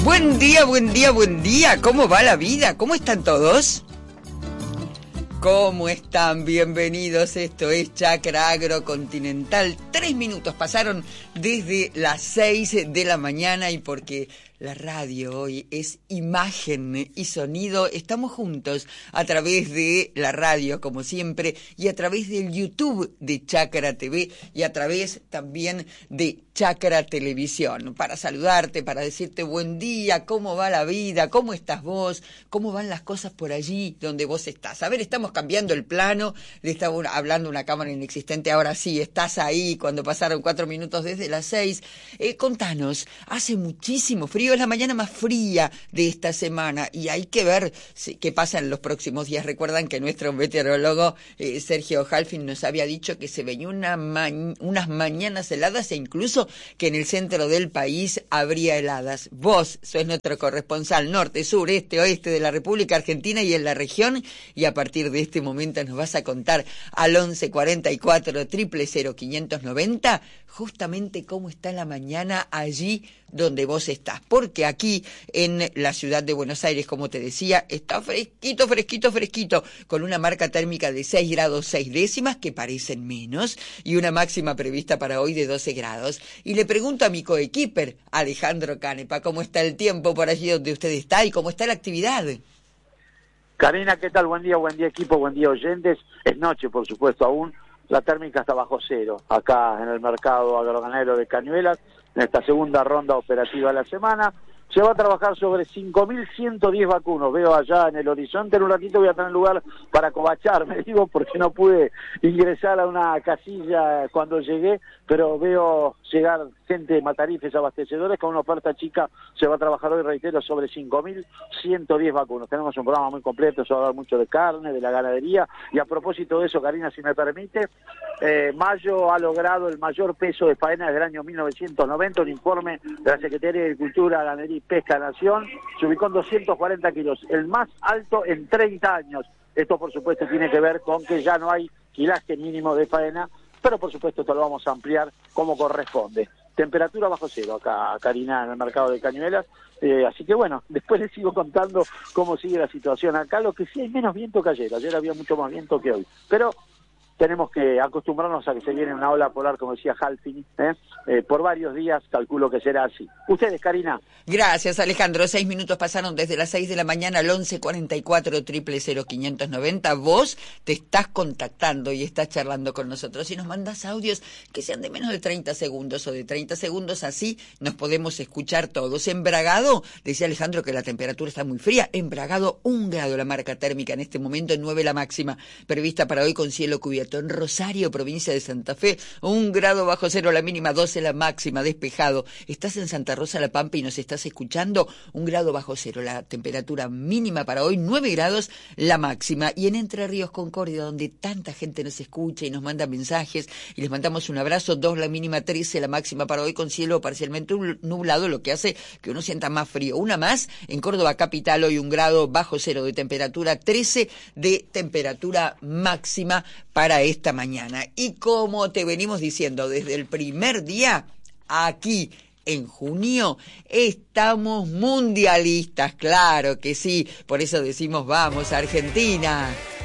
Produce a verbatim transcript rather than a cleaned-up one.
Buen día, buen día, buen día. ¿Cómo va la vida? ¿Cómo están todos? ¿Cómo están? Bienvenidos. Esto es Chakra Agrocontinental. Tres minutos pasaron desde las seis de la mañana y porque la radio hoy es imagen y sonido, estamos juntos a través de la radio, como siempre, y a través del YouTube de Chakra T V y a través también de Chakra Televisión, para saludarte, para decirte buen día, cómo va la vida, cómo estás vos, cómo van las cosas por allí donde vos estás. A ver, estamos cambiando el plano, le estaba hablando una cámara inexistente, ahora sí, estás ahí cuando pasaron cuatro minutos desde las seis. Eh, contanos, hace muchísimo frío, es la mañana más fría de esta semana y hay que ver si, qué pasa en los próximos días. Recuerdan que nuestro meteorólogo eh, Sergio Halfin nos había dicho que se venía una ma unas mañanas heladas e incluso que en el centro del país habría heladas. Vos sos nuestro corresponsal norte, sur, este, oeste de la República Argentina y en la región, y a partir de este momento nos vas a contar al once cuarenta y cuatro, cero cero cero, quinientos noventa justamente cómo está la mañana allí donde vos estás, porque aquí en la ciudad de Buenos Aires, como te decía, está fresquito, fresquito, fresquito, con una marca térmica de seis grados seis décimas, que parecen menos, y una máxima prevista para hoy de doce grados. Y le pregunto a mi coequiper, Alejandro Canepa, ¿cómo está el tiempo por allí donde usted está y cómo está la actividad? Karina, ¿qué tal? Buen día, buen día equipo, buen día oyentes. Es noche, por supuesto, aún. La térmica está bajo cero, acá en el mercado agroganadero de Cañuelas, en esta segunda ronda operativa de la semana. Se va a trabajar sobre cinco mil ciento diez vacunos, veo allá en el horizonte. En un ratito voy a tener lugar para covacharme, digo, porque no pude ingresar a una casilla cuando llegué, pero veo llegar gente de Matarifes abastecedores con una oferta chica. Se va a trabajar hoy, reitero, sobre cinco mil ciento diez vacunos. Tenemos un programa muy completo, se va a hablar mucho de carne, de la ganadería, y a propósito de eso, Karina, si me permite, eh, mayo ha logrado el mayor peso de faena desde el año mil novecientos noventa, un informe de la Secretaría de Agricultura, Ganadería y Pesca Nación, se ubicó en doscientos cuarenta kilos, el más alto en treinta años. Esto, por supuesto, tiene que ver con que ya no hay kilaje mínimo de faena, pero por supuesto esto lo vamos a ampliar como corresponde. Temperatura bajo cero acá, Karina, en el mercado de Cañuelas, eh, así que bueno, después les sigo contando cómo sigue la situación acá. Lo que sí, hay menos viento que ayer, ayer había mucho más viento que hoy, pero tenemos que acostumbrarnos a que se viene una ola polar, como decía Halfin, ¿eh? Eh, por varios días, calculo que será así. Ustedes, Karina. Gracias, Alejandro. Seis minutos pasaron desde las seis de la mañana al once cuarenta y cuatro, cero cero cero, quinientos noventa. Vos te estás contactando y estás charlando con nosotros y nos mandas audios que sean de menos de treinta segundos o de treinta segundos, así nos podemos escuchar todos. En Bragado, decía Alejandro que la temperatura está muy fría. En Bragado, un grado la marca térmica en este momento, nueve la máxima prevista para hoy con cielo cubierto. En Rosario, provincia de Santa Fe, un grado bajo cero la mínima, doce la máxima, despejado. Estás en Santa Rosa La Pampa y nos estás escuchando, un grado bajo cero la temperatura mínima para hoy, nueve grados la máxima. Y en Entre Ríos, Concordia, donde tanta gente nos escucha y nos manda mensajes y les mandamos un abrazo, dos la mínima, trece la máxima para hoy con cielo parcialmente nublado, lo que hace que uno sienta más frío. Una más, en Córdoba capital, hoy un grado bajo cero de temperatura, trece de temperatura máxima para esta mañana. Y como te venimos diciendo desde el primer día, aquí en junio estamos mundialistas, claro que sí, por eso decimos vamos Argentina.